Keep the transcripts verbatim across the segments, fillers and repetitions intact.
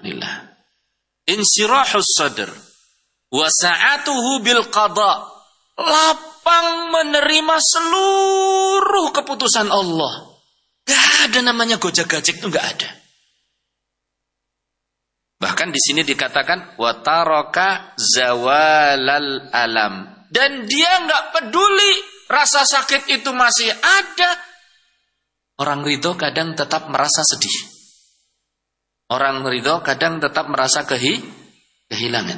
lillah. Insyirahus sadr wa sa'atuhu bil qada. Lapang menerima seluruh keputusan Allah. Gak ada namanya gojek-gajek, itu gak ada. Bahkan di sini dikatakan wa taraka zawalal alam. Dan dia gak peduli rasa sakit itu masih ada. Orang ridho kadang tetap merasa sedih. Orang ridho kadang tetap merasa kehi, kehilangan.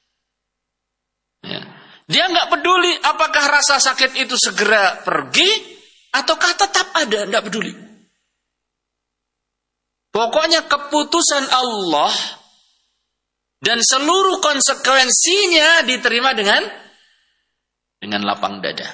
Ya. Dia nggak peduli apakah rasa sakit itu segera pergi ataukah tetap ada, nggak peduli. Pokoknya keputusan Allah dan seluruh konsekuensinya diterima dengan dengan lapang dada.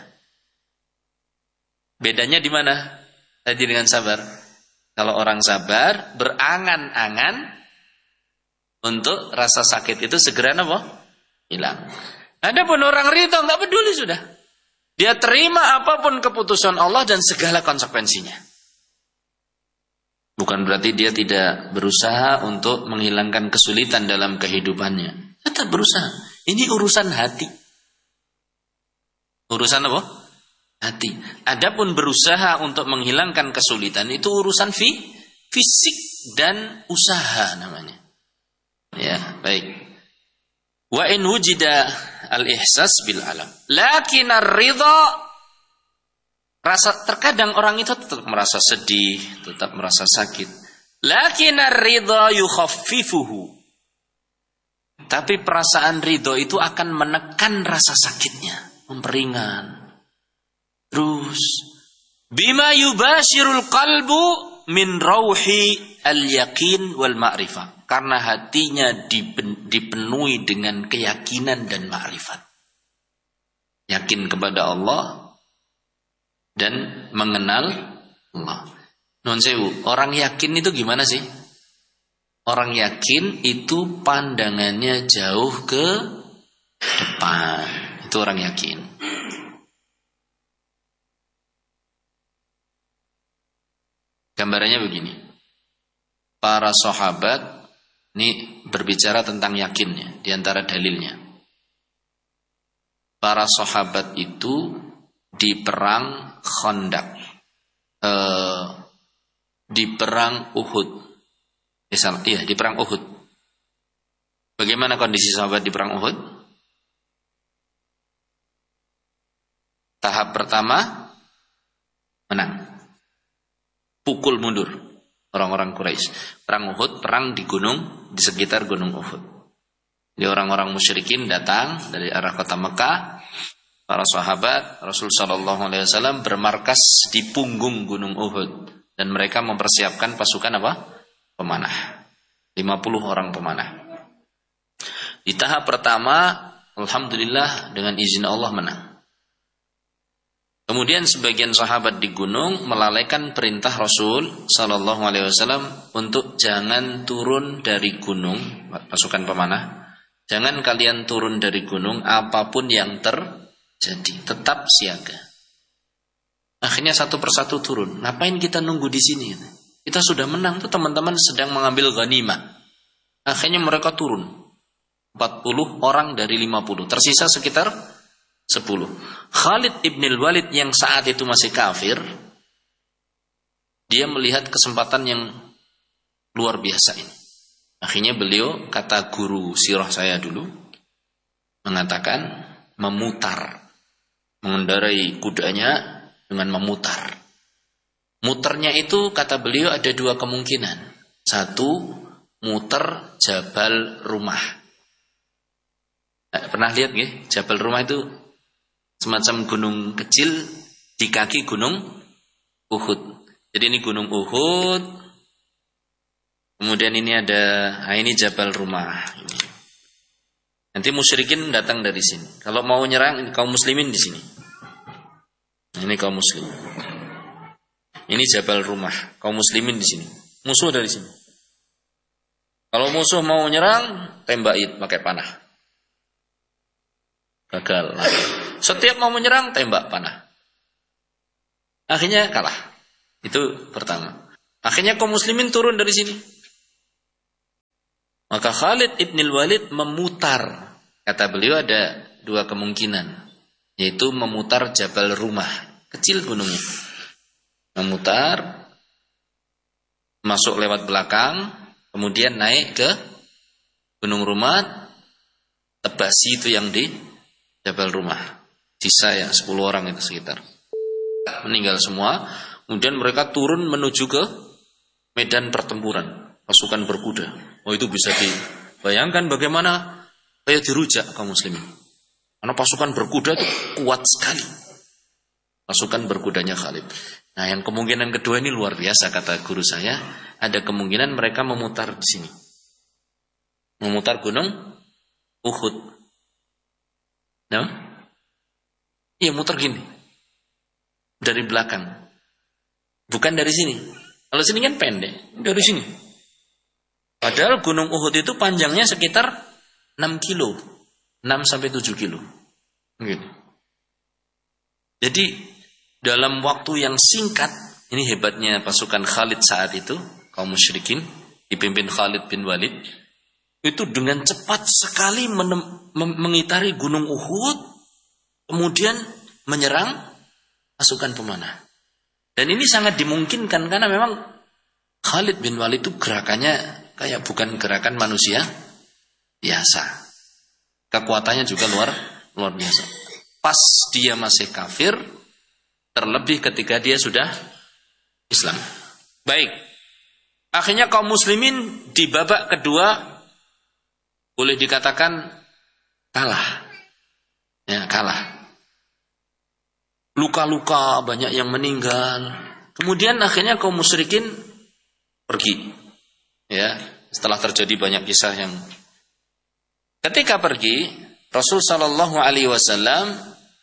Bedanya di mana? Tadi dengan sabar. Kalau orang sabar, berangan-angan untuk rasa sakit itu segera apa? Hilang. Adapun orang ridho nggak peduli sudah. Dia terima apapun keputusan Allah dan segala konsekuensinya. Bukan berarti dia tidak berusaha untuk menghilangkan kesulitan dalam kehidupannya. Tetap berusaha. Ini urusan hati. Urusan apa? Hati. Adapun berusaha untuk menghilangkan kesulitan itu urusan fi, fisik dan usaha namanya. Ya, baik. Wa in wujida al-ihsas bil alam. Lakin ar-ridha, rasa terkadang orang itu tetap merasa sedih, tetap merasa sakit. Lakin ar-ridha yukhaffifuhu. Tapi perasaan ridho itu akan menekan rasa sakitnya, memperingan. Terus bima yubashirul qalbu min rauhi al-yaqin wal ma'rifah. Karena hatinya dipenuhi dengan keyakinan dan ma'rifat. Yakin kepada Allah dan mengenal Allah. Nun sewu, orang yakin itu gimana sih? Orang yakin itu pandangannya jauh ke depan. Itu orang yakin. Gambarannya begini. Para sahabat ini berbicara tentang yakinnya di antara dalilnya. Para sahabat itu di perang Khandaq, eh, di perang Uhud. Iya, di perang Uhud. Bagaimana kondisi sahabat di perang Uhud? Tahap pertama menang. Pukul mundur orang-orang Quraisy. Perang Uhud, perang di gunung, di sekitar gunung Uhud. Jadi orang-orang musyrikin datang dari arah kota Mekah. Para sahabat Rasul sallallahu alaihi wasallam bermarkas di punggung gunung Uhud dan mereka mempersiapkan pasukan apa? Pemanah. lima puluh orang pemanah. Di tahap pertama, alhamdulillah dengan izin Allah menang. Kemudian sebagian sahabat di gunung melalaikan perintah Rasul sallallahu alaihi wasallam untuk jangan turun dari gunung, pasukan pemanah. Jangan kalian turun dari gunung apapun yang terjadi, tetap siaga. Akhirnya satu persatu turun. Ngapain kita nunggu di sini? Kita sudah menang tuh, teman-teman sedang mengambil ghanimah. Akhirnya mereka turun. empat puluh orang dari lima puluh, tersisa sekitar sepuluh. Khalid ibn al-Walid yang saat itu masih kafir, dia melihat kesempatan yang luar biasa ini. Akhirnya beliau, kata guru sirah saya dulu, mengatakan memutar, mengendarai kudanya dengan memutar. Muternya itu kata beliau ada dua kemungkinan. Satu, muter Jabal Rumah. Eh, pernah lihat nggih? Jabal Rumah itu semacam gunung kecil di kaki gunung Uhud. Jadi ini gunung Uhud. Kemudian ini ada, nah ini Jabal Rumah. Ini. Nanti musyrikin datang dari sini. Kalau mau nyerang kaum muslimin di sini. Nah, ini kaum muslim. Ini Jabal Rumah. Kaum muslimin di sini. Musuh dari sini. Kalau musuh mau nyerang, tembakin pakai panah. Gagal. Setiap mau menyerang, tembak panah. Akhirnya kalah. Itu pertama. Akhirnya kaum muslimin turun dari sini. Maka Khalid ibn Walid memutar. Kata beliau ada dua kemungkinan, yaitu memutar Jabal Rumah, kecil gunungnya. Memutar, masuk lewat belakang, kemudian naik ke Gunung Rumah, tebasi itu yang di Jabal Rumah. Sisa yang sepuluh orang itu sekitar. Meninggal semua, kemudian mereka turun menuju ke medan pertempuran, pasukan berkuda. Oh, itu bisa dibayangkan bagaimana kayak dirujak kaum muslimin. Karena pasukan berkuda itu kuat sekali. Pasukan berkudanya Khalid. Nah, yang kemungkinan kedua ini luar biasa kata guru saya. Ada kemungkinan mereka memutar di sini. Memutar gunung Uhud. Nah, iya muter gini. Dari belakang. Bukan dari sini. Kalau sini kan pendek. Dari sini. Padahal gunung Uhud itu panjangnya sekitar enam kilo. enam sampai tujuh kilo. Gitu. Jadi dalam waktu yang singkat, ini hebatnya pasukan Khalid saat itu, kaum musyrikin, dipimpin Khalid bin Walid, itu dengan cepat sekali menem, mengitari gunung Uhud, kemudian menyerang pasukan pemanah. Dan ini sangat dimungkinkan karena memang Khalid bin Walid itu gerakannya kayak bukan gerakan manusia biasa. Kekuatannya juga luar luar biasa. Pas dia masih kafir, terlebih ketika dia sudah Islam. Baik. Akhirnya kaum muslimin di babak kedua boleh dikatakan kalah. Ya, kalah. Luka-luka, banyak yang meninggal. Kemudian akhirnya kaum musyrikin pergi. Ya, setelah terjadi banyak kisah yang ketika pergi, Rasul sallallahu alaihi wasallam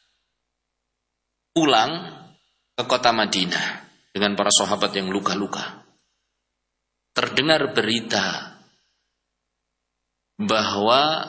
pulang ke kota Madinah dengan para sahabat yang luka-luka. Terdengar berita bahwa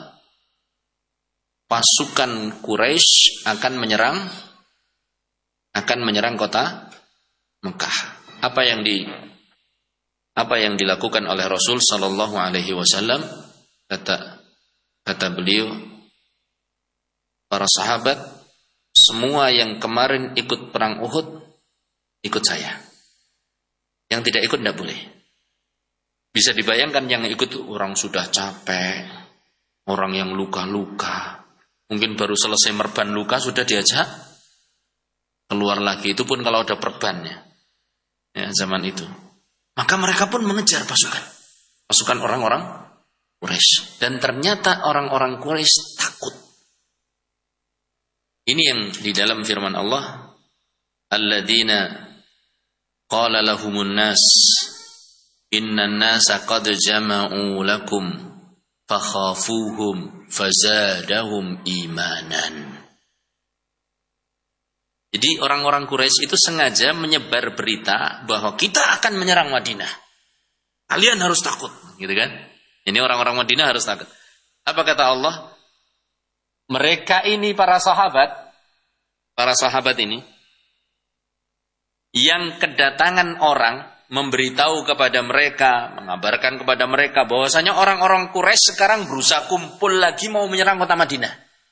pasukan Quraisy akan menyerang akan menyerang kota Mekah. Apa yang di apa yang dilakukan oleh Rasul sallallahu alaihi wasallam? Kata kata beliau, para sahabat, semua yang kemarin ikut perang Uhud, ikut saya. Yang tidak ikut tidak boleh. Bisa dibayangkan yang ikut orang sudah capek, orang yang luka-luka, mungkin baru selesai merban luka sudah diajak keluar lagi. Itu pun kalau ada perbannya, ya, zaman itu. Maka mereka pun mengejar pasukan, pasukan orang-orang Quraisy. Dan ternyata orang-orang Quraisy takut. Ini yang di dalam firman Allah, alladzina qala lahumun nas innan nasa qad jama'u lakum fakhafuhum fazadahum imanan. Jadi orang-orang Quraisy itu sengaja menyebar berita bahwa kita akan menyerang Madinah. Kalian harus takut, gitu kan? Ini orang-orang Madinah harus takut. Apa kata Allah? Mereka ini para sahabat, para sahabat ini, yang kedatangan orang memberitahu kepada mereka, mengabarkan kepada mereka bahwasanya orang-orang Quraisy sekarang berusaha kumpul lagi mau menyerang kota Madinah.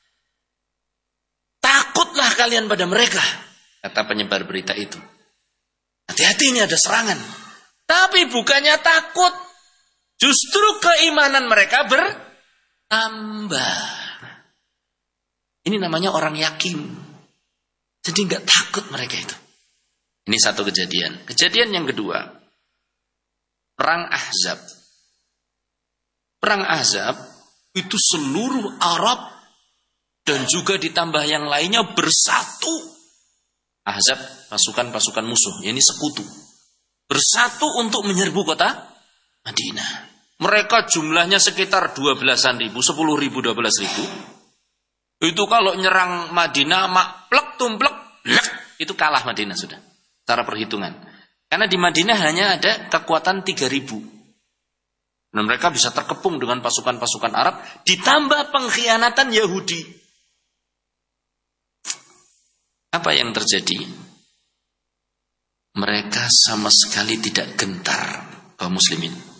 Takutlah kalian pada mereka, kata penyebar berita itu. Hati-hati, ini ada serangan. Tapi bukannya takut, justru keimanan mereka bertambah. Ini namanya orang yakin. Jadi nggak takut mereka itu. Ini satu kejadian. Kejadian yang kedua, Perang Ahzab. Perang Ahzab itu seluruh Arab dan juga ditambah yang lainnya bersatu. Ahzab, pasukan-pasukan musuh, ini sekutu. Bersatu untuk menyerbu kota Madinah. Mereka jumlahnya sekitar dua belasan ribu, sepuluh ribu, dua belas ribu. Itu kalau nyerang Madinah, mak plek tumplek, lek, itu kalah Madinah sudah. Secara perhitungan. Karena di Madinah hanya ada kekuatan tiga ribu. Dan mereka bisa terkepung dengan pasukan-pasukan Arab, ditambah pengkhianatan Yahudi. Apa yang terjadi? Mereka sama sekali tidak gentar kaum muslimin.